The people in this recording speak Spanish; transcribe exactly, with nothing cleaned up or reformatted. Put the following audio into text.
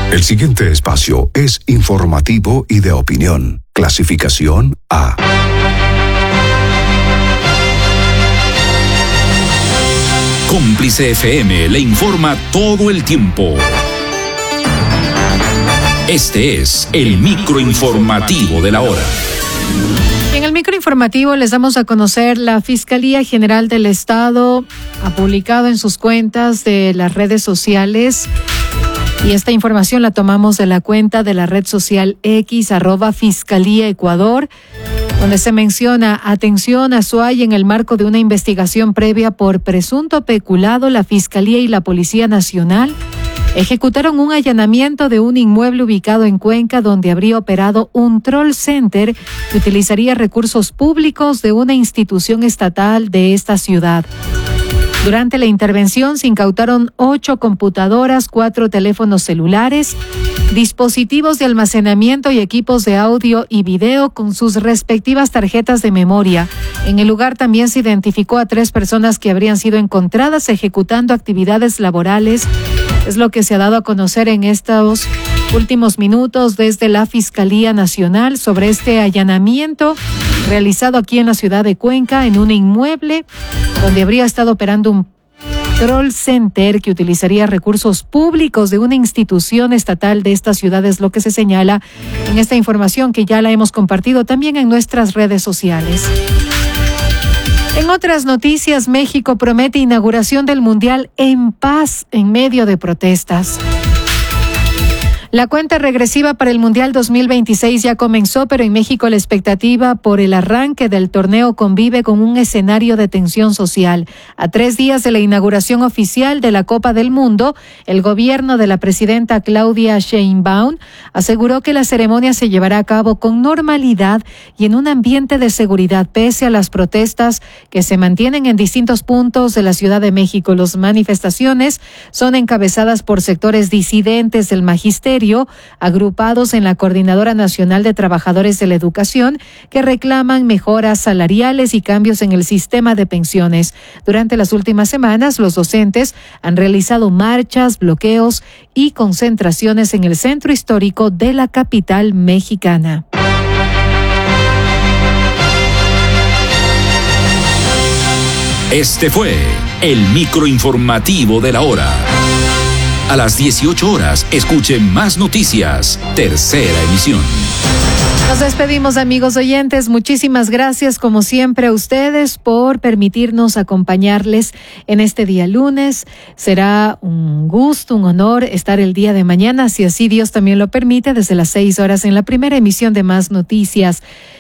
El siguiente espacio es informativo y de opinión. Clasificación A. Cómplice F M le informa todo el tiempo. Este es el microinformativo de la hora. En el microinformativo les damos a conocer: la Fiscalía General del Estado ha publicado en sus cuentas de las redes sociales, y esta información la tomamos de la cuenta de la red social X, arroba Fiscalía Ecuador, donde se menciona: atención a Azuay, en el marco de una investigación previa por presunto peculado, la Fiscalía y la Policía Nacional ejecutaron un allanamiento de un inmueble ubicado en Cuenca, donde habría operado un troll center que utilizaría recursos públicos de una institución estatal de esta ciudad. Durante la intervención se incautaron ocho computadoras, cuatro teléfonos celulares, dispositivos de almacenamiento y equipos de audio y video con sus respectivas tarjetas de memoria. En el lugar también se identificó a tres personas que habrían sido encontradas ejecutando actividades laborales. Es lo que se ha dado a conocer en estos últimos minutos desde la Fiscalía Nacional sobre este allanamiento realizado aquí en la ciudad de Cuenca, en un inmueble donde habría estado operando un troll center que utilizaría recursos públicos de una institución estatal de esta ciudad. Es lo que se señala en esta información, que ya la hemos compartido también en nuestras redes sociales. En otras noticias, México promete inauguración del Mundial en paz en medio de protestas. La cuenta regresiva para el Mundial dos mil veintiséis ya comenzó, pero en México la expectativa por el arranque del torneo convive con un escenario de tensión social. A tres días de la inauguración oficial de la Copa del Mundo, el gobierno de la presidenta Claudia Sheinbaum aseguró que la ceremonia se llevará a cabo con normalidad y en un ambiente de seguridad, pese a las protestas que se mantienen en distintos puntos de la Ciudad de México. Las manifestaciones son encabezadas por sectores disidentes del magisterio, agrupados en la Coordinadora Nacional de Trabajadores de la Educación, que reclaman mejoras salariales y cambios en el sistema de pensiones. Durante las últimas semanas, los docentes han realizado marchas, bloqueos y concentraciones en el centro histórico de la capital mexicana. Este fue el microinformativo de la hora. A las dieciocho horas, escuche más noticias. Tercera emisión. Nos despedimos, amigos oyentes. Muchísimas gracias, como siempre, a ustedes por permitirnos acompañarles en este día lunes. Será un gusto, un honor estar el día de mañana, si así Dios también lo permite, desde las seis horas en la primera emisión de Más Noticias.